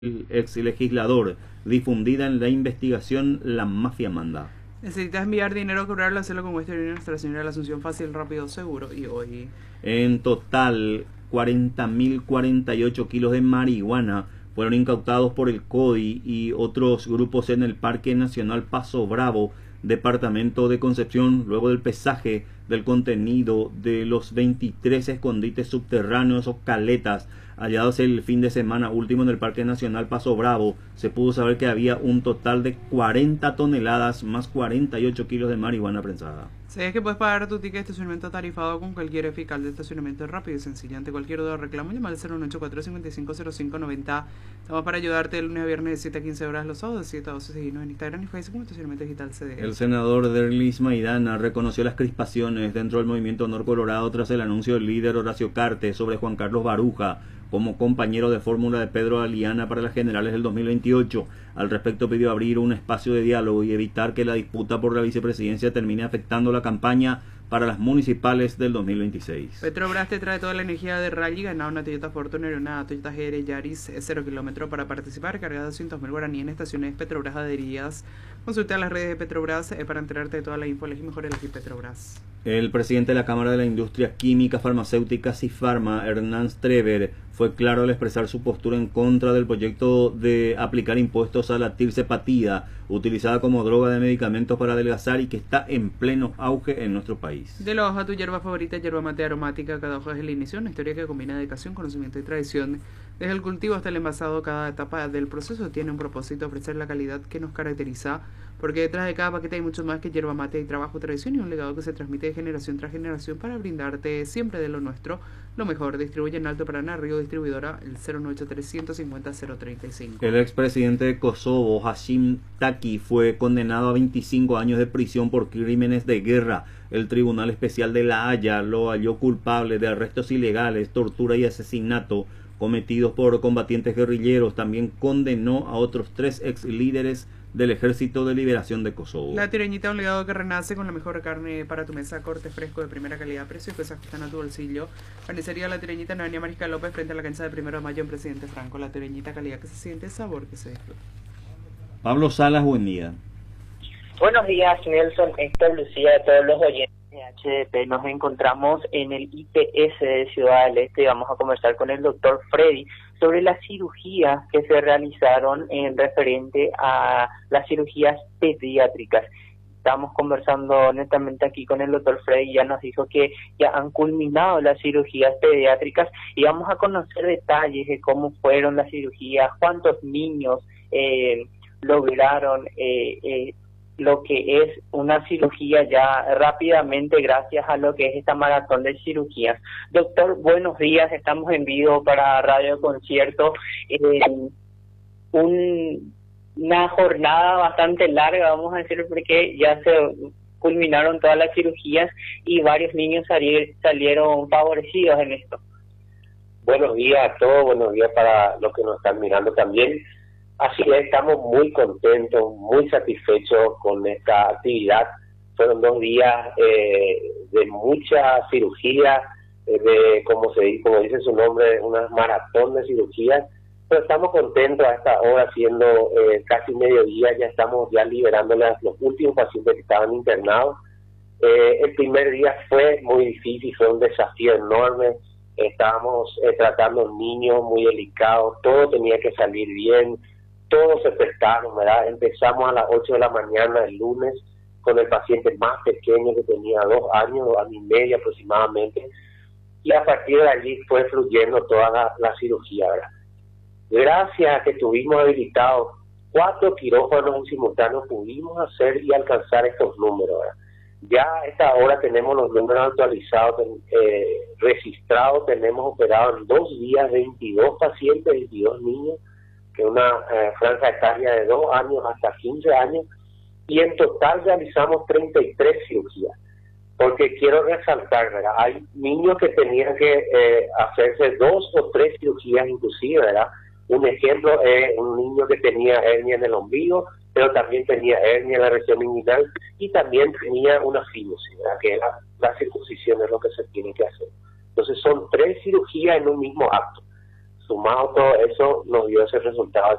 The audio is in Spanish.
el ex legislador, difundida en la investigación La Mafia Manda. Necesitas enviar dinero, cobrarlo, hacerlo con Western Union, Nuestra Señora de la Asunción, fácil, rápido, seguro. Y hoy, En total, 40.048 kilos de marihuana fueron incautados por el CODI y otros grupos en el Parque Nacional Paso Bravo, departamento de Concepción, luego del pesaje del contenido de los 23 escondites subterráneos o caletas hallados el fin de semana último en el Parque Nacional Paso Bravo. Se pudo saber que había un total de 40 toneladas más 48 kilos de marihuana prensada. ¿sabías que puedes pagar tu ticket de estacionamiento tarifado con cualquier eficaz de estacionamiento rápido y sencillo? Ante cualquier duda o reclamo, llama al 0184-550590. Estamos para ayudarte de lunes a viernes de 7 a 15 horas, los sábados de 7 a 12. Seguinos en Instagram y Facebook como Estacionamiento Digital CD. El senador Derlis Maidana reconoció las crispaciones dentro del movimiento Honor Colorado tras el anuncio del líder Horacio Cartes sobre Juan Carlos Baruja como compañero de fórmula de Pedro Aliana para las generales del 2028. Al respecto pidió abrir un espacio de diálogo y evitar que la disputa por la vicepresidencia termine afectando la campaña para las municipales del 2026. Petrobras te trae toda la energía de Rally. Gana una Toyota Fortuner y una Toyota GR Yaris 0 kilómetro para participar. Carga 200.000 guaraní en estaciones Petrobras adheridas. Consulta las redes de Petrobras para enterarte de toda la info. Elegí mejor, elegí Petrobras. El presidente de la Cámara de la Industria Química, Farmacéutica y Farma, Hernán Strever, fue claro al expresar su postura en contra del proyecto de aplicar impuestos a la tirzepatida, utilizada como droga de medicamentos para adelgazar y que está en pleno auge en nuestro país. De la hoja, tu hierba favorita, yerba mate aromática. Cada hoja es el inicio, una historia que combina dedicación, conocimiento y tradición. Desde el cultivo hasta el envasado, cada etapa del proceso tiene un propósito: ofrecer la calidad que nos caracteriza, porque detrás de cada paquete hay mucho más que yerba mate. Hay trabajo, tradición y un legado que se transmite de generación tras generación para brindarte siempre de lo nuestro, lo mejor. Distribuye en Alto Paraná, Río Distribuidora, el 093-150-035. El expresidente de Kosovo, Hashim Taki, fue condenado a 25 años de prisión por crímenes de guerra. El Tribunal Especial de La Haya lo halló culpable de arrestos ilegales, tortura y asesinato cometidos por combatientes guerrilleros. También condenó a otros 3 ex líderes del Ejército de Liberación de Kosovo. La Tireñita, un legado que renace con la mejor carne para tu mesa, corte fresco de primera calidad, precios que se ajustan a tu bolsillo. Carnicería La Tireñita en Avenida Mariscal López, frente a la cancha de 1 de Mayo en Presidente Franco. La Tireñita, calidad que se siente, sabor que se disfruta. Pablo Salas, buen día. Buenos días, Nelson, Héctor, Lucía, a todos los oyentes de HDP. Nos encontramos en el IPS de Ciudad del Este y vamos a conversar con el doctor Freddy sobre las cirugías que se realizaron en referente a las cirugías pediátricas. Estamos conversando netamente aquí con el doctor Freddy, ya nos dijo que ya han culminado las cirugías pediátricas y vamos a conocer detalles de cómo fueron las cirugías, cuántos niños lograron lo que es una cirugía ya rápidamente gracias a lo que es esta maratón de cirugías. Doctor, buenos días, estamos en vivo para Radio Concierto. Una jornada bastante larga, vamos a decir, porque ya se culminaron todas las cirugías y varios niños salieron favorecidos en esto. Buenos días a todos, buenos días para los que nos están mirando también. Así es, estamos muy contentos, muy satisfechos con esta actividad. Fueron 2 días de mucha cirugía, como dice su nombre, una maratón de cirugías. Pero estamos contentos a esta hora, siendo casi mediodía, ya estamos liberándole a los últimos pacientes que estaban internados. El primer día fue muy difícil, fue un desafío enorme. Estábamos tratando niños muy delicados, todo tenía que salir bien. Todos se prestaron, ¿verdad? Empezamos a las 8 de la mañana el lunes con el paciente más pequeño que tenía 2 años, 2 años y medio aproximadamente, y a partir de allí fue fluyendo toda la cirugía, ¿verdad? Gracias a que tuvimos habilitados 4 quirófanos en simultáneo, pudimos hacer y alcanzar estos números, ¿verdad? Ya a esta hora tenemos los números actualizados, registrados, tenemos operado en 2 días 22 pacientes, 22 niños, que una franja etaria de 2 años hasta 15 años, y en total realizamos 33 cirugías, porque quiero resaltar, ¿verdad? Hay niños que tenían que hacerse 2 o 3 cirugías inclusive, ¿verdad? Un ejemplo es un niño que tenía hernia en el ombligo, pero también tenía hernia en la región inguinal y también tenía una fimosis, ¿verdad? Que la circuncisión es lo que se tiene que hacer. Entonces son 3 cirugías en un mismo acto. sumado todo eso, nos dio ese resultado